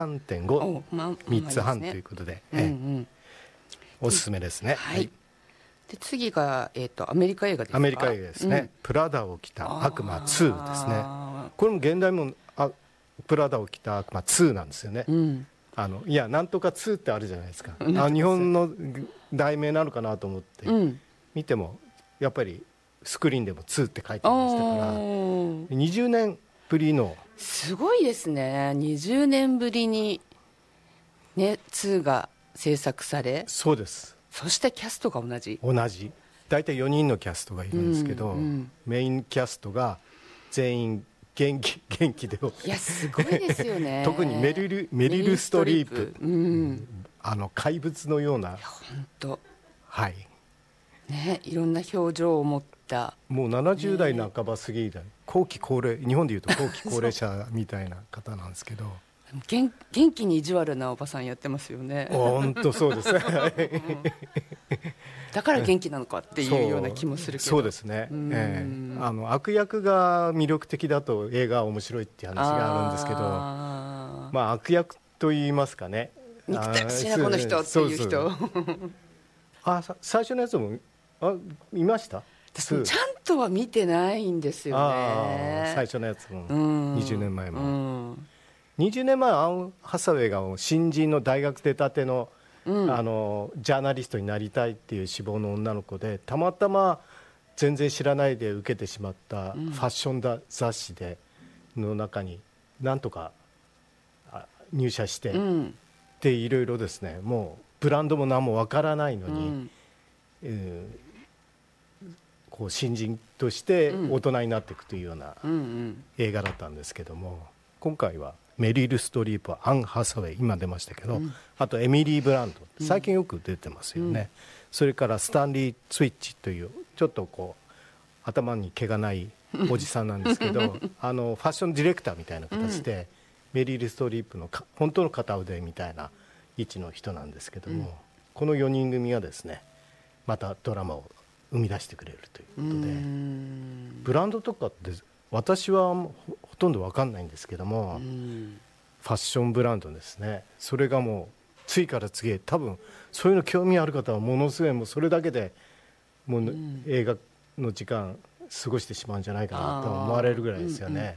3.5、3つ半ということで、おすすめですね。 はい。で次が、アメリカ映画ですか。 アメリカ映画ですね。プラダを着た悪魔2ですね。これも現代もプラダを着た悪魔2なんですよね。いやなんとか2ってあるじゃないですか。日本の題名なのかなと思って見てもやっぱりスクリーンでも2って書いてましたから20年ぶりのすごいですね。20年ぶりにね2が制作され、 そうです。 そしてキャストが同じ大体4人のキャストがいるんですけど、メインキャストが全員元気で、 いやすごいですよね。 特にメリル・ストリープ、怪物のような、 本当、 はいね、いろんな表情を持ったもう70代半ば過ぎで、後期高齢、日本でいうと後期高齢者みたいな方なんですけど元気に意地悪なおばさんやってますよね。 本当そうですねだから元気なのかっていうような気もするけど。 そうですね、悪役が魅力的だと映画は面白いっていう話があるんですけど、悪役と言いますかね、 憎たらしいなこの人っていう人最初のやつも見ました？ 私もちゃんとは見てないんですよね。 最初のやつも20年前も、20年前アン・ハサウェイが新人の大学出たての、ジャーナリストになりたいっていう志望の女の子で、たまたま全然知らないで受けてしまったファッション雑誌の中になんとか入社して、でいろいろですね、もうブランドも何もわからないのに、こう新人として大人になっていくというような映画だったんですけども、今回はメリル・ストリープ、アン・ハサウェイ今出ましたけど、あとエミリー・ブランド最近よく出てますよね、それからスタンリー・ツイッチというちょっとこう頭に毛がないおじさんなんですけどファッションディレクターみたいな形で、メリル・ストリープの本当の片腕みたいな位置の人なんですけども、この4人組がですねまたドラマを生み出してくれるということで、ブランドとかって私はほとんど分かんないんですけども、ファッションブランドですね、それがもう次から次へ、多分そういうの興味ある方はものすごいもうそれだけでもう映画の時間過ごしてしまうんじゃないかなと思われるぐらいですよね。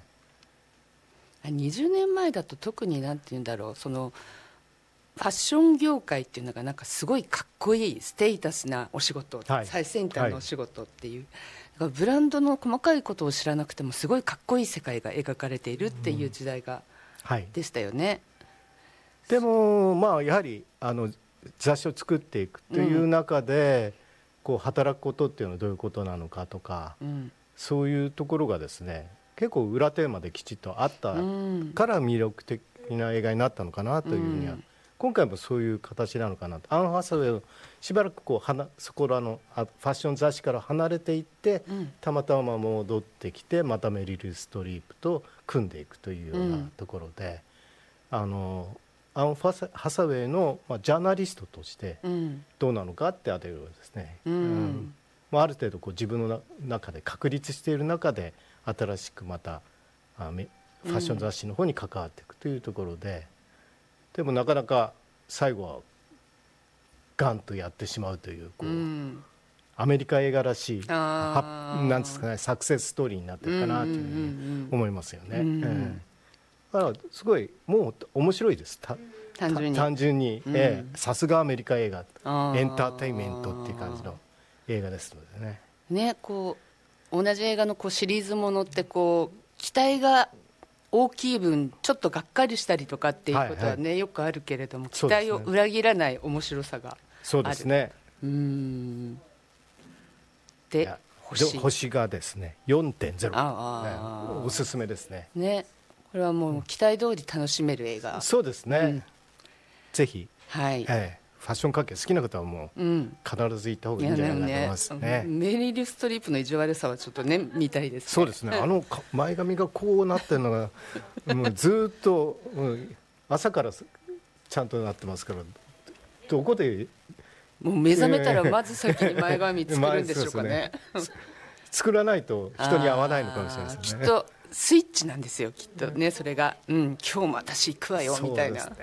20年前だと特になんて言うんだろう、そのファッション業界っていうのがなんかすごいかっこいいステータスなお仕事、最先端のお仕事っていう、だからブランドの細かいことを知らなくてもすごいかっこいい世界が描かれているっていう時代が、でしたよね。 でもやはり雑誌を作っていくという中で、こう働くことっていうのはどういうことなのかとか、そういうところがですね結構裏テーマできちっとあったから魅力的な映画になったのかなというふうには、今回もそういう形なのかなと。アン・ハサウェイをしばらくこうそこらのファッション雑誌から離れていって、たまたま戻ってきてまたメリル・ストリープと組んでいくというようなところで、アン・ハサウェイの、ジャーナリストとしてどうなのかってあたりをですね、ある程度こう自分の中で確立している中で新しくまたファッション雑誌の方に関わっていくというところで、でもなかなか最後はガンとやってしまうという、アメリカ映画らしいなんですかね、サクセスストーリーになってるかなというふうに思いますよね。だからすごいもう面白いです。単純にさすがアメリカ映画、エンターテインメントっていう感じの映画ですのでね。 こう同じ映画のこうシリーズものってこう期待が大きい分ちょっとがっかりしたりとかっていうことはね、よくあるけれども、期待を裏切らない面白さがある。 そうですね。 で星がですね 4.0、おすすめですね。 これはもう期待通り楽しめる映画。 そうですね、ぜひ、ファッション関係好きな方はもう必ず行った方がいいんじゃないかと思いますね。 メリル・ストリープの意地悪さはちょっとね見たいですね。 そうですね、前髪がこうなってるのがもうずっと、朝からちゃんとなってますから、どこでもう目覚めたらまず先に前髪作るんでしょうかね。 作らないと人に合わないのかもしれないですね。 きっとスイッチなんですよきっとね、それが、今日も私行くわよみたいな。